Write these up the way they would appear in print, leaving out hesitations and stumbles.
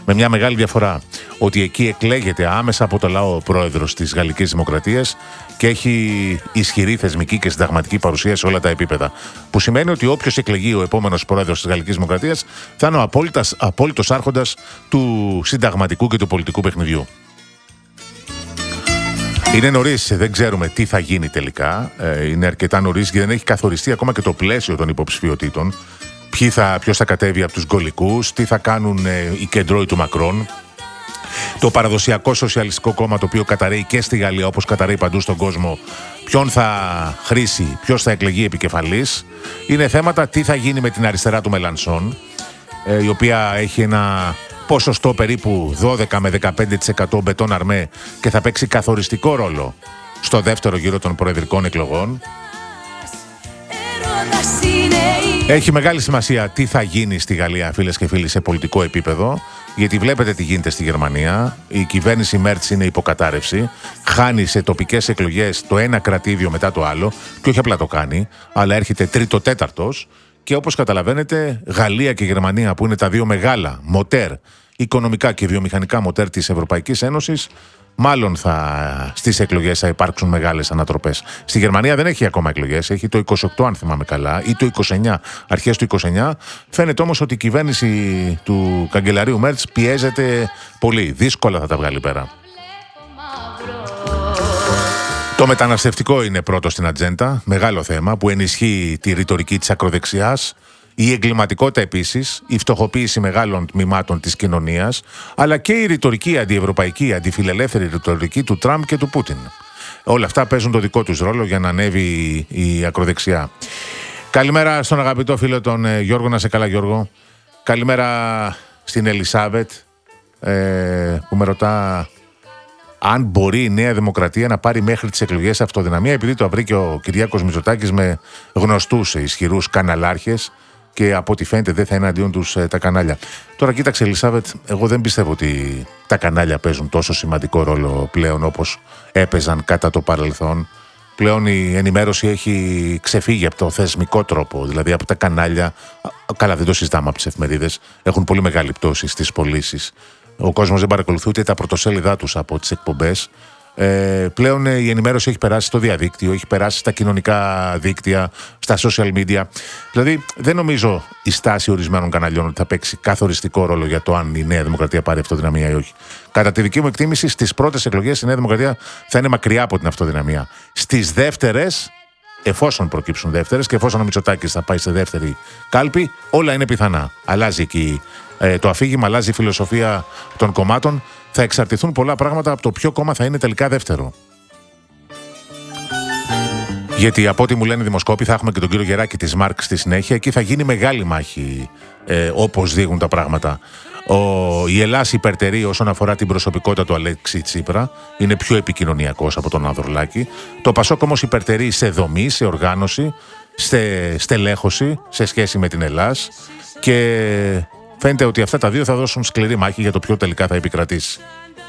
Με μια μεγάλη διαφορά. Ότι εκεί εκλέγεται άμεσα από το λαό ο πρόεδρος της Γαλλικής Δημοκρατίας και έχει ισχυρή θεσμική και συνταγματική παρουσία σε όλα τα επίπεδα. Που σημαίνει ότι όποιος εκλεγεί ο επόμενος πρόεδρος της Γαλλικής Δημοκρατίας θα είναι ο απόλυτος άρχοντας του συνταγματικού και του πολιτικού παιχνιδιού. Είναι νωρίς, δεν ξέρουμε τι θα γίνει τελικά. Είναι αρκετά νωρίς και δεν έχει καθοριστεί ακόμα και το πλαίσιο των υποψηφιωτήτων. Ποιος θα κατέβει από τους γκολικούς, τι θα κάνουν οι κεντρώοι του Μακρόν. Το παραδοσιακό σοσιαλιστικό κόμμα, το οποίο καταρρέει και στη Γαλλία όπως καταρρέει παντού στον κόσμο, ποιον θα χρήσει, ποιος θα εκλεγεί επικεφαλής. Είναι θέματα τι θα γίνει με την αριστερά του Μελανσόν, η οποία έχει ένα ποσοστό περίπου 12 με 15% μπετόν αρμέ και θα παίξει καθοριστικό ρόλο στο δεύτερο γύρο των προεδρικών εκλογών. Έχει μεγάλη σημασία τι θα γίνει στη Γαλλία, φίλες και φίλοι, σε πολιτικό επίπεδο, γιατί βλέπετε τι γίνεται στη Γερμανία. Η κυβέρνηση Μέρτς είναι υποκατάρρευση, χάνει σε τοπικές εκλογές το ένα κρατήδιο μετά το άλλο, και όχι απλά το κάνει, αλλά έρχεται τρίτο-τέταρτος. Και όπως καταλαβαίνετε, Γαλλία και Γερμανία, που είναι τα δύο μεγάλα μοτέρ, οικονομικά και βιομηχανικά μοτέρ της Ευρωπαϊκής Ένωσης, μάλλον στις εκλογές θα υπάρξουν μεγάλες ανατροπές. Στη Γερμανία δεν έχει ακόμα εκλογές, έχει το 28 αν θυμάμαι καλά, ή το 29, αρχές του 29. Φαίνεται όμως ότι η κυβέρνηση του καγκελαρίου Μέρτς πιέζεται πολύ, δύσκολα θα τα βγάλει πέρα. Το μεταναστευτικό είναι πρώτο στην ατζέντα, μεγάλο θέμα που ενισχύει τη ρητορική της ακροδεξιάς. Η εγκληματικότητα επίσης, η φτωχοποίηση μεγάλων τμήματων της κοινωνίας, αλλά και η ρητορική αντιευρωπαϊκή, αντιφιλελεύθερη ρητορική του Τραμπ και του Πούτιν. Όλα αυτά παίζουν το δικό τους ρόλο για να ανέβει η ακροδεξιά. Καλημέρα στον αγαπητό φίλο τον Γιώργο, να σε καλά Γιώργο. Καλημέρα στην Ελισάβετ που με ρωτά αν μπορεί η Νέα Δημοκρατία να πάρει μέχρι τις εκλογές αυτοδυναμία, επειδή το βρήκε ο Κυριάκος Μητσοτάκης με γνωστούς ισχυρούς καναλάρχες και από ό,τι φαίνεται δεν θα είναι αντίον τους τα κανάλια. Τώρα κοίταξε Ελισάβετ, εγώ δεν πιστεύω ότι τα κανάλια παίζουν τόσο σημαντικό ρόλο πλέον όπως έπαιζαν κατά το παρελθόν. Πλέον η ενημέρωση έχει ξεφύγει από το θεσμικό τρόπο, δηλαδή από τα κανάλια. Καλά, δεν το συζητάμε από τις εφημερίδες, έχουν πολύ μεγάλη πτώση στις πωλήσεις. Ο κόσμος δεν παρακολουθεί ούτε τα πρωτοσέλιδά τους από τις εκπομπές. Πλέον η ενημέρωση έχει περάσει στο διαδίκτυο, έχει περάσει στα κοινωνικά δίκτυα, στα social media. Δηλαδή δεν νομίζω η στάση ορισμένων καναλιών ότι θα παίξει καθοριστικό ρόλο για το αν η Νέα Δημοκρατία πάρει αυτοδυναμία ή όχι. Κατά τη δική μου εκτίμηση, στις πρώτες εκλογές η Νέα Δημοκρατία θα είναι μακριά από την αυτοδυναμία. Στις δεύτερες, εφόσον προκύψουν δεύτερες και εφόσον ο Μητσοτάκης θα πάει σε δεύτερη κάλπη, όλα είναι πιθανά. Αλλάζει εκεί το αφήγημα, αλλάζει η φιλοσοφία των κομμάτων. Θα εξαρτηθούν πολλά πράγματα από το ποιο κόμμα θα είναι τελικά δεύτερο. Γιατί από ό,τι μου λένε οι δημοσκόποι, θα έχουμε και τον κύριο Γεράκη της Μάρκ στη συνέχεια. Εκεί θα γίνει μεγάλη μάχη όπως δείχνουν τα πράγματα. Η Ελλάς υπερτερεί όσον αφορά την προσωπικότητα του Αλέξη Τσίπρα. Είναι πιο επικοινωνιακός από τον Ανδρουλάκη. Το Πασόκ όμως υπερτερεί σε δομή, σε οργάνωση, σε στελέχωση σε σχέση με την Ελλάς. Και φαίνεται ότι αυτά τα δύο θα δώσουν σκληρή μάχη για το ποιο τελικά θα επικρατήσει.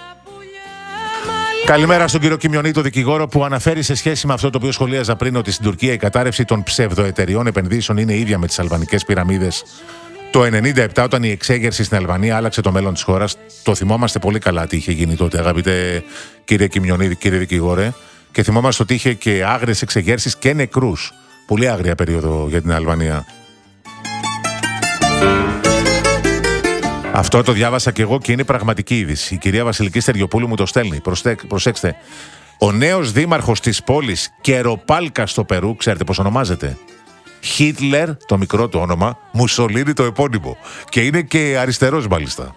Καλημέρα στον κύριο Κιμιονή, το δικηγόρο, που αναφέρει σε σχέση με αυτό το οποίο σχολίαζα πριν, ότι στην Τουρκία η κατάρρευση των ψευδοεταιριών επενδύσεων είναι ίδια με τις αλβανικές πυραμίδες. Το 1997, όταν η εξέγερση στην Αλβανία άλλαξε το μέλλον της χώρας, το θυμόμαστε πολύ καλά τι είχε γίνει τότε, αγαπητέ κύριε Κιμιονή, κύριε δικηγόρε, και θυμόμαστε ότι είχε και άγριες εξεγέρσεις και νεκρούς. Πολύ άγρια περίοδο για την Αλβανία. Αυτό το διάβασα και εγώ και είναι πραγματική είδηση. Η κυρία Βασιλική Στεριοπούλου μου το στέλνει. Προσέξτε. Ο νέος δήμαρχος της πόλης Κεροπάλκα στο Περού, ξέρετε πώς ονομάζεται? Χίτλερ, το μικρό του όνομα, Μουσολίνι το επώνυμο. Και είναι και αριστερός μάλιστα.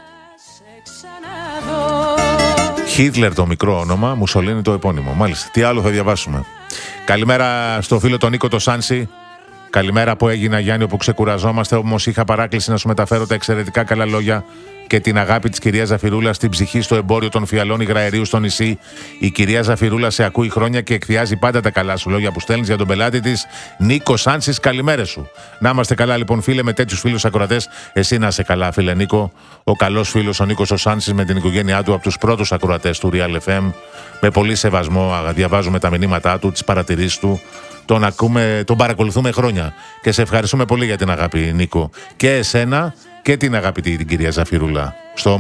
Χίτλερ το μικρό όνομα, Μουσολίνι το επώνυμο. Μάλιστα. Τι άλλο θα διαβάσουμε? Καλημέρα στο φίλο τον Νίκο το Σάνσι. Καλημέρα που έγινα Γιάννη, όπου ξεκουραζόμαστε, όμως είχα παράκληση να σου μεταφέρω τα εξαιρετικά καλά λόγια και την αγάπη της κυρίας Ζαφυρούλα στην ψυχή στο εμπόριο των φιαλών υγραερίου στο νησί. Η κυρία Ζαφυρούλα σε ακούει χρόνια και εκθιάζει πάντα τα καλά σου λόγια που στέλνεις για τον πελάτη της. Νίκο Σάνσης, καλημέρες σου. Να είμαστε καλά λοιπόν φίλε, με τέτοιους φίλους ακροατές. Εσύ να είσαι καλά φίλε Νίκο. Ο καλός φίλος ο Νίκος ο Σάνσης με την οικογένειά του, από τους πρώτους ακροατές του Real FM. Με πολύ σεβασμό διαβάζουμε τα μηνύματά του, τις παρατηρήσεις του. Τον ακούμε, τον παρακολουθούμε χρόνια και σε ευχαριστούμε πολύ για την αγάπη Νίκο, και εσένα και την αγαπητή την κυρία Ζαφυρούλα.